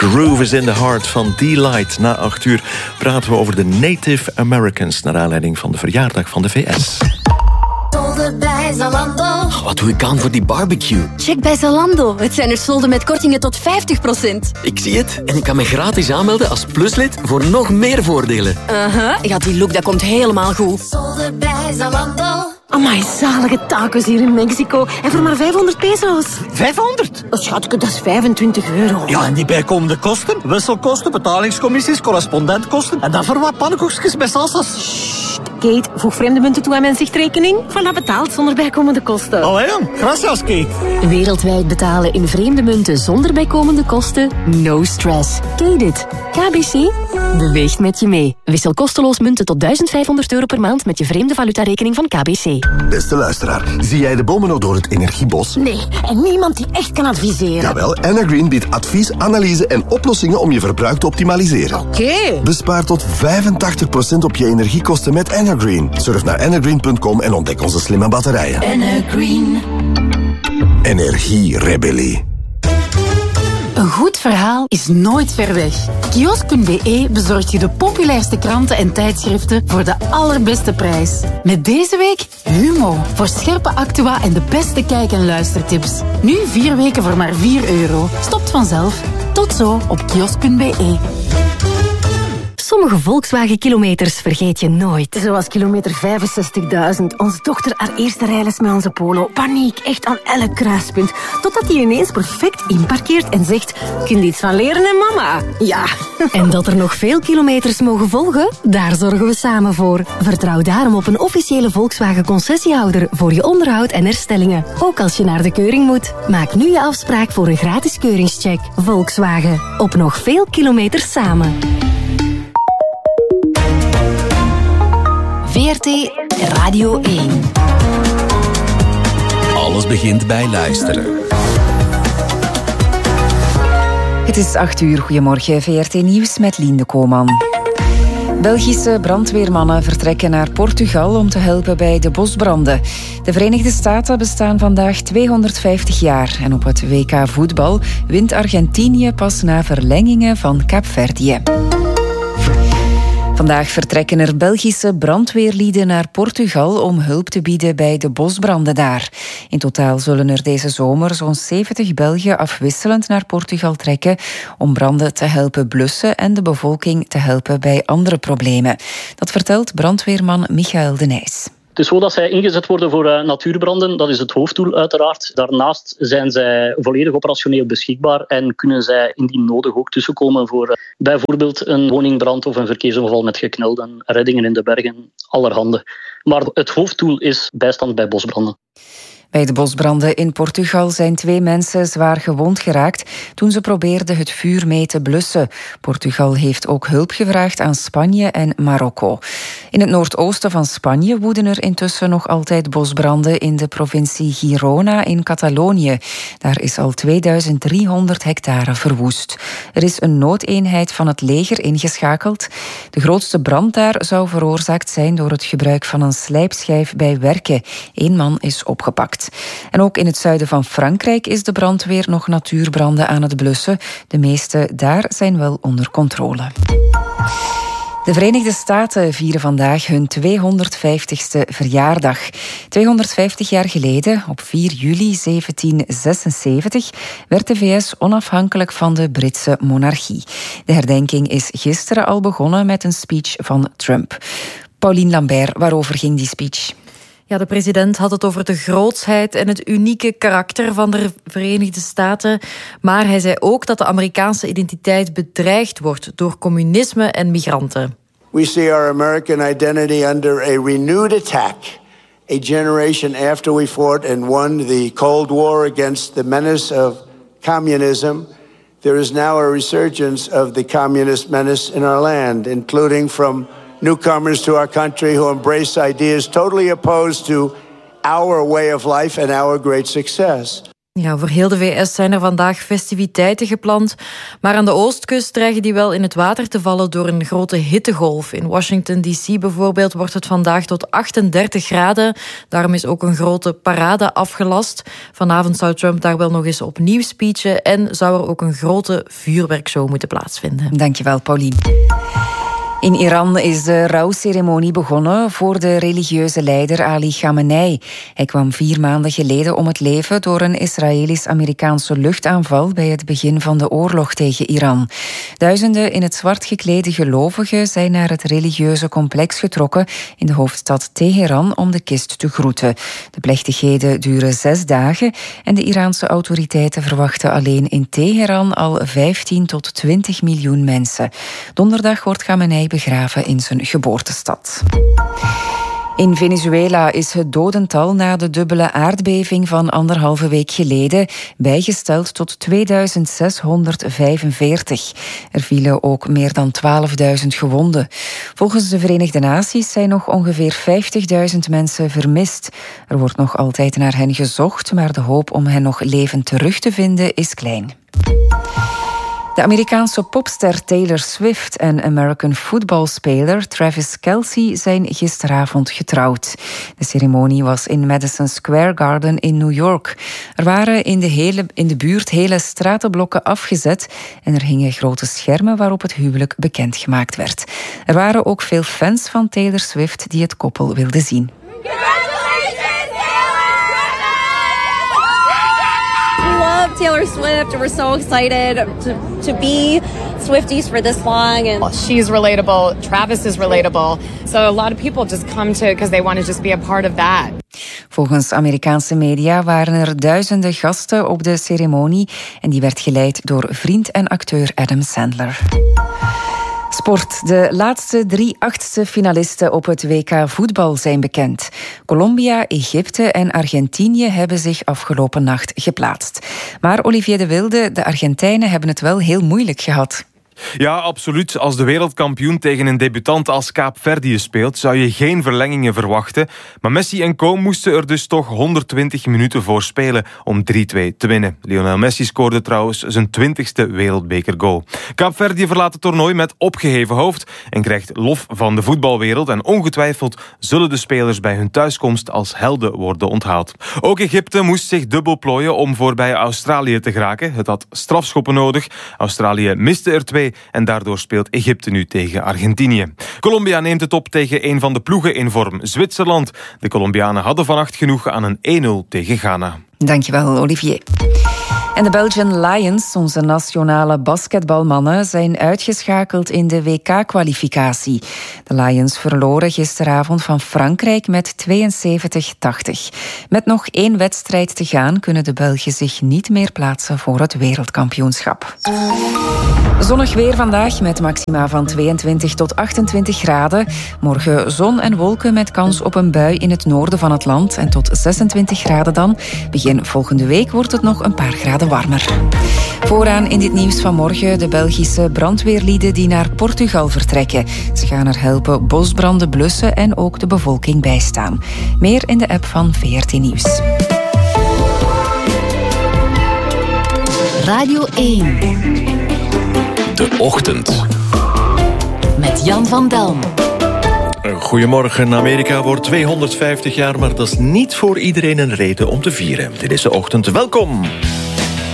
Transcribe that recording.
Groove is in the Heart van D-Light. Na 8 uur praten we over de Native Americans, naar aanleiding van de verjaardag van de VS. Bij Zalando. Wat doe ik aan voor die barbecue? Check bij Zalando. Het zijn er solden met kortingen tot 50%. Ik zie het en ik kan me gratis aanmelden als pluslid voor nog meer voordelen. Ja, die look dat komt helemaal goed. Solden bij Zalando. Amai, zalige tacos hier in Mexico. En voor maar 500 pesos. 500? Oh, schatje, dat is 25 euro. Ja, en die bijkomende kosten? Wisselkosten, betalingscommissies, correspondentkosten. En dan voor wat pannenkoekjes bij salsas. Sst, Kate, voeg vreemde munten toe aan mijn zichtrekening. Voilà, betaald zonder bijkomende kosten. Allee, gracias, Kate. Wereldwijd betalen in vreemde munten zonder bijkomende kosten? No stress. Kate it. KBC beweegt met je mee. Wissel kosteloos munten tot €1500 per maand met je vreemde valutarekening van KBC. Beste luisteraar, zie jij de bomen nog door het energiebos? Nee, en niemand die echt kan adviseren. Jawel, Energreen biedt advies, analyse en oplossingen om je verbruik te optimaliseren. Oké. Bespaar tot 85% op je energiekosten met Energreen. Surf naar energreen.com en ontdek onze slimme batterijen. Energreen. Energierebellie. Een goed verhaal is nooit ver weg. Kiosk.be bezorgt je de populairste kranten en tijdschriften voor de allerbeste prijs. Met deze week Humo, voor scherpe actua en de beste kijk- en luistertips. Nu 4 weken voor maar €4. Stopt vanzelf. Tot zo op kiosk.be. Sommige Volkswagen-kilometers vergeet je nooit. Zoals kilometer 65.000. Onze dochter haar eerste rijles met onze Polo. Paniek, echt aan elk kruispunt. Totdat hij ineens perfect inparkeert en zegt... Kun je iets van leren, hè, mama? Ja. En dat er nog veel kilometers mogen volgen? Daar zorgen we samen voor. Vertrouw daarom op een officiële Volkswagen-concessiehouder voor je onderhoud en herstellingen. Ook als je naar de keuring moet. Maak nu je afspraak voor een gratis keuringscheck. Volkswagen. Op nog veel kilometers samen. VRT Radio 1. Alles begint bij luisteren. Het is 8 uur. Goedemorgen, VRT Nieuws met Lien de Kooman. Belgische brandweermannen vertrekken naar Portugal om te helpen bij de bosbranden. De Verenigde Staten bestaan vandaag 250 jaar. En op het WK voetbal wint Argentinië pas na verlengingen van Kaapverdië. Vandaag vertrekken er Belgische brandweerlieden naar Portugal om hulp te bieden bij de bosbranden daar. In totaal zullen er deze zomer zo'n 70 Belgen afwisselend naar Portugal trekken om branden te helpen blussen en de bevolking te helpen bij andere problemen. Dat vertelt brandweerman Michael de Nijs. Het is zo dat zij ingezet worden voor natuurbranden. Dat is het hoofddoel uiteraard. Daarnaast zijn zij volledig operationeel beschikbaar en kunnen zij indien nodig ook tussenkomen voor bijvoorbeeld een woningbrand of een verkeersongeval met geknelden, reddingen in de bergen, allerhande. Maar het hoofddoel is bijstand bij bosbranden. Bij de bosbranden in Portugal zijn 2 mensen zwaar gewond geraakt toen ze probeerden het vuur mee te blussen. Portugal heeft ook hulp gevraagd aan Spanje en Marokko. In het noordoosten van Spanje woeden er intussen nog altijd bosbranden in de provincie Girona in Catalonië. Daar is al 2300 hectare verwoest. Er is een noodeenheid van het leger ingeschakeld. De grootste brand daar zou veroorzaakt zijn door het gebruik van een slijpschijf bij werken. 1 man is opgepakt. En ook in het zuiden van Frankrijk is de brandweer nog natuurbranden aan het blussen. De meeste daar zijn wel onder controle. De Verenigde Staten vieren vandaag hun 250ste verjaardag. 250 jaar geleden, op 4 juli 1776, werd de VS onafhankelijk van de Britse monarchie. De herdenking is gisteren al begonnen met een speech van Trump. Pauline Lambert, waarover ging die speech? Ja, de president had het over de grootsheid en het unieke karakter van de Verenigde Staten. Maar hij zei ook dat de Amerikaanse identiteit bedreigd wordt door communisme en migranten. We see our American identity under a renewed attack. A generation after we fought and won the Cold War against the menace of communism, there is now a resurgence of the communist menace in our land, including from newcomers to our country who embrace ideas totally opposed to our way of life and our great success. Ja, voor heel de VS zijn er vandaag festiviteiten gepland. Maar aan de oostkust dreigen die wel in het water te vallen door een grote hittegolf. In Washington D.C. bijvoorbeeld wordt het vandaag tot 38 graden. Daarom is ook een grote parade afgelast. Vanavond zou Trump daar wel nog eens opnieuw speechen en zou er ook een grote vuurwerkshow moeten plaatsvinden. Dankjewel, Pauline. In Iran is de rouwceremonie begonnen voor de religieuze leider Ali Khamenei. Hij kwam 4 maanden geleden om het leven door een Israëlisch-Amerikaanse luchtaanval bij het begin van de oorlog tegen Iran. Duizenden in het zwart geklede gelovigen zijn naar het religieuze complex getrokken in de hoofdstad Teheran om de kist te groeten. De plechtigheden duren 6 dagen en de Iraanse autoriteiten verwachten alleen in Teheran al 15 tot 20 miljoen mensen. Donderdag wordt Khamenei begraven in zijn geboortestad. In Venezuela is het dodental na de dubbele aardbeving van 1,5 week geleden bijgesteld tot 2645. Er vielen ook meer dan 12.000 gewonden. Volgens de Verenigde Naties zijn nog ongeveer 50.000 mensen vermist. Er wordt nog altijd naar hen gezocht, maar de hoop om hen nog levend terug te vinden is klein. De Amerikaanse popster Taylor Swift en American footballspeler Travis Kelce zijn gisteravond getrouwd. De ceremonie was in Madison Square Garden in New York. Er waren in de buurt hele stratenblokken afgezet en er hingen grote schermen waarop het huwelijk bekendgemaakt werd. Er waren ook veel fans van Taylor Swift die het koppel wilden zien. Taylor Swift. We're so excited to be Swifties for this long. And she's relatable. Travis is relatable. So a lot of people just come to because they want to just be a part of that. Volgens Amerikaanse media waren er duizenden gasten op de ceremonie en die werd geleid door vriend en acteur Adam Sandler. Sport. De laatste 3 achtste finalisten op het WK voetbal zijn bekend. Colombia, Egypte en Argentinië hebben zich afgelopen nacht geplaatst. Maar Olivier de Wilde, de Argentijnen hebben het wel heel moeilijk gehad. Ja, absoluut. Als de wereldkampioen tegen een debutant als Kaapverdië speelt, zou je geen verlengingen verwachten. Maar Messi en co moesten er dus toch 120 minuten voor spelen om 3-2 te winnen. Lionel Messi scoorde trouwens zijn 20ste wereldbekergoal. Kaapverdië verlaat het toernooi met opgeheven hoofd en krijgt lof van de voetbalwereld. En ongetwijfeld zullen de spelers bij hun thuiskomst als helden worden onthaald. Ook Egypte moest zich dubbel plooien om voorbij Australië te geraken. Het had strafschoppen nodig. Australië miste er 2. En daardoor speelt Egypte nu tegen Argentinië. Colombia neemt het op tegen een van de ploegen in vorm, Zwitserland. De Colombianen hadden vannacht genoeg aan een 1-0 tegen Ghana. Dankjewel, Olivier. En de Belgian Lions, onze nationale basketbalmannen, zijn uitgeschakeld in de WK-kwalificatie. De Lions verloren gisteravond van Frankrijk met 72-80. Met nog 1 wedstrijd te gaan kunnen de Belgen zich niet meer plaatsen voor het wereldkampioenschap. Zonnig weer vandaag met maxima van 22 tot 28 graden. Morgen zon en wolken met kans op een bui in het noorden van het land en tot 26 graden dan. Begin volgende week wordt het nog een paar graden warmer. Vooraan in dit nieuws van morgen de Belgische brandweerlieden die naar Portugal vertrekken. Ze gaan er helpen bosbranden blussen en ook de bevolking bijstaan. Meer in de app van VRT Nieuws. Radio 1. De Ochtend. Met Jan van Delm. Goedemorgen. Amerika wordt 250 jaar, maar dat is niet voor iedereen een reden om te vieren. Dit is De Ochtend. Welkom.